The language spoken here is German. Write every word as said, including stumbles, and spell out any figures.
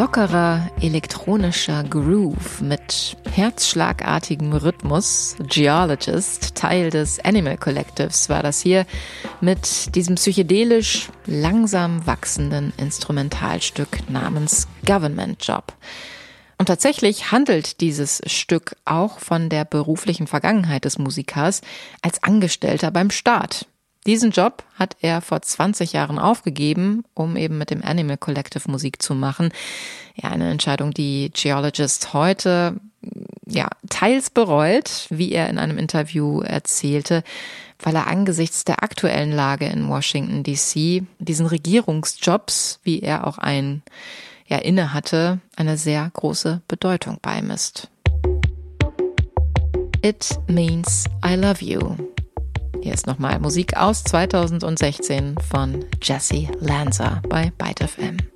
lockerer elektronischer Groove mit herzschlagartigem Rhythmus. Geologist, Teil des Animal Collectives, war das hier mit diesem psychedelisch langsam wachsenden Instrumentalstück namens Government Job. Und tatsächlich handelt dieses Stück auch von der beruflichen Vergangenheit des Musikers als Angestellter beim Staat. Diesen Job hat er vor zwanzig Jahren aufgegeben, um eben mit dem Animal Collective Musik zu machen. Ja, eine Entscheidung, die Geologist heute ja teils bereut, wie er in einem Interview erzählte, weil er angesichts der aktuellen Lage in Washington D C diesen Regierungsjobs, wie er auch einen ja, inne hatte, eine sehr große Bedeutung beimisst. It Means I Love You. Hier ist nochmal Musik aus zweitausendsechzehn von Jesse Lanza bei Byte F M.